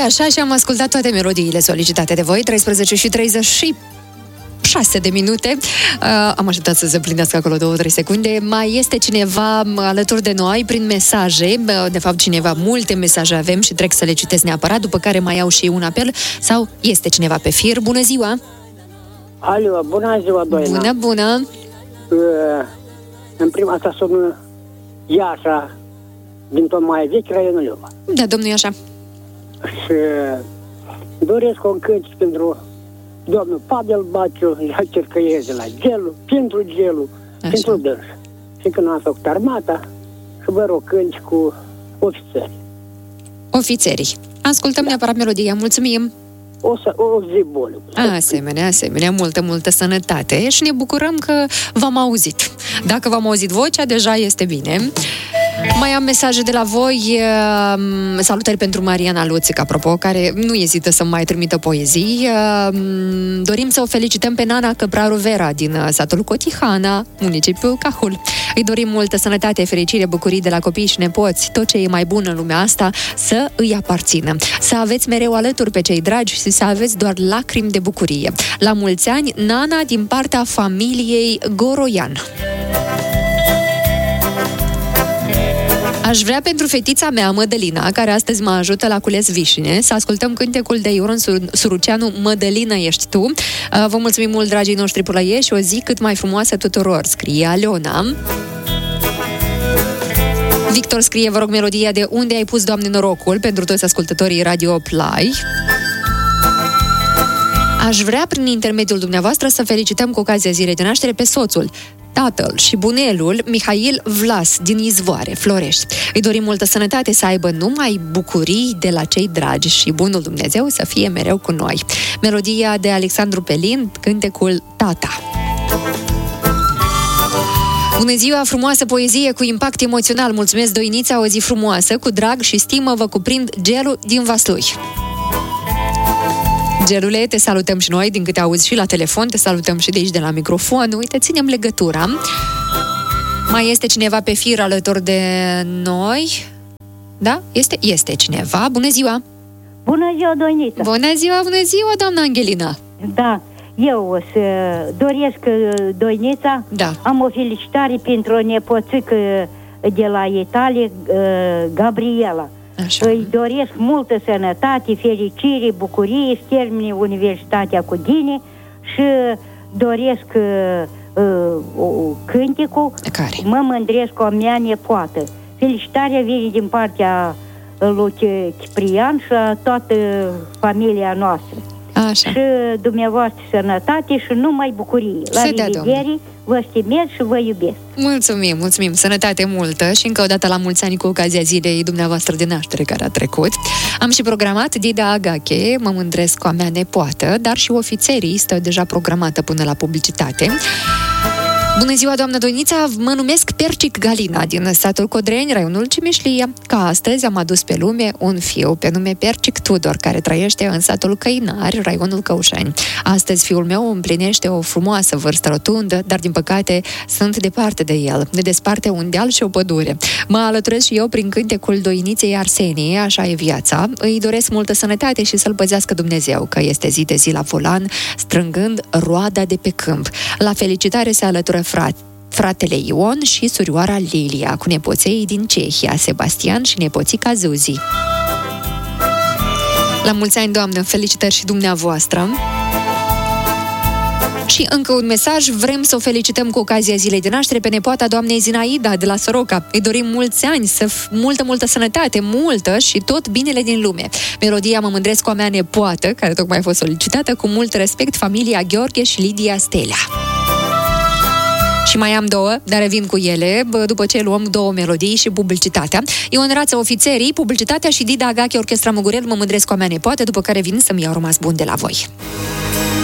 așa și am ascultat toate melodiile solicitate de voi, 13:36 de minute. Am așteptat să se împlinească acolo 2-3 secunde. Mai este cineva alături de noi prin mesaje. De fapt, multe mesaje avem și trec să le citesc neapărat, după care mai iau și un apel. Sau este cineva pe fir? Bună ziua! Alo, bună ziua, Doina! Bună! În prima dată sunt Iașa, din Tomaia Vechi, raionul Iova. Da, domnul Iașa. Și doresc un cânt pentru domnul Pavel Baciu, la Cercăieze, la Gelu, pentru Gelu, pentru dâns. Și când am făcut armata, și vă rog cânti cu ofițeri. Ofițerii. Ascultăm neapărat melodia, mulțumim! O zi bună. Asemenea, multă sănătate și ne bucurăm că v-am auzit. Dacă v-am auzit vocea, deja este bine. Mai am mesaje de la voi. Salutări pentru Mariana Luțic, apropo, care nu ezită să mai trimită poezii. Dorim să o felicităm pe Nana Căpraru Vera din satul Cotihana, municipiul Cahul. Îi dorim multă sănătate, fericire, bucurii de la copii și nepoți. Tot ce e mai bun în lumea asta să îi aparțină. Să aveți mereu alături pe cei dragi și să aveți doar lacrimi de bucurie. La mulți ani, Nana, din partea familiei Goroian. Aș vrea pentru fetița mea, Mădălina, care astăzi mă ajută la cules vișine, să ascultăm cântecul de Ioron Suruceanu, Mădălină ești tu. Vă mulțumim mult, dragii noștri pulăieși, o zi cât mai frumoasă tuturor, scrie Aleona. Victor scrie, vă rog, melodia de Unde ai pus, Doamne, norocul, pentru toți ascultătorii Radio Play. Aș vrea, prin intermediul dumneavoastră, să felicităm cu ocazia zilei de naștere pe soțul, tatăl și bunelul Mihail Vlas din Izvoare, Florești. Îi dorim multă sănătate, să aibă numai bucurii de la cei dragi și bunul Dumnezeu să fie mereu cu noi. Melodia de Alexandru Pelin, cântecul Tata. Bună ziua, frumoasă poezie cu impact emoțional. Mulțumesc, Doinița, o zi frumoasă, cu drag și stimă vă cuprind Gelu din Vaslui. Gelule, te salutăm și noi, din câte auzi și la telefon, te salutăm și de aici, de la microfon. Uite, ținem legătura. Mai este cineva pe fir alături de noi? Da? Este cineva. Bună ziua! Bună ziua, Doinița! Bună ziua, doamna Angelina! Da, eu o să doresc, Doinița, am o felicitare pentru o nepoțică de la Italia, Gabriela. Așa. Îi doresc multă sănătate, fericire, bucurie, să termine universitatea cu bine și doresc cântecul care? Mă mândresc cu a mea nepoată. Felicitarea vine din partea lui Ciprian și a toată familia noastră. Așa. Și dumneavoastră sănătate și numai bucurie. La revedere, vă stimez și vă iubesc. Mulțumim, sănătate multă și încă o dată la mulți ani cu ocazia zilei dumneavoastră de naștere care a trecut. Am și programat Dida Agache, Mă mândresc cu a mea nepoată, dar și ofițerii stă deja programată până la publicitate. Bună ziua, doamnă Doinița, mă numesc Percic Galina din satul Codreni, raionul Cimișlia. Ca astăzi am adus pe lume un fiu pe nume Percic Tudor, care trăiește în satul Căinari, raionul Căușani. Astăzi fiul meu împlinește o frumoasă vârstă rotundă, dar din păcate sunt departe de el. Ne desparte un deal și o pădure. Mă alăturez și eu prin cântecul Doiniței Arsenie, Așa e viața. Îi doresc multă sănătate și să-l păzească Dumnezeu, că este zi de zi la volan, strângând roada de pe câmp. La felicitare se alătură fratele Ion și surioara Lilia, cu nepoței din Cehia, Sebastian și nepoțica Zuzi. La mulți ani, doamnă, felicitări și dumneavoastră. Și încă un mesaj, vrem să o felicităm cu ocazia zilei de naștere pe nepoata doamnei Zinaida de la Soroca. Îi dorim mulți ani, multă sănătate, multă și tot binele din lume. Melodia Mă mândresc cu a mea nepoată, care tocmai a fost solicitată, cu mult respect, familia Gheorghe și Lidia Stelea. Și mai am două, dar revin cu ele după ce luăm două melodii și publicitatea. Ion Rață, ofițerii, publicitatea și Dida Agache, Orchestra Mugurel, Mă mândresc cu a mea nepoată, după care vin să-mi iau rămas bun de la voi.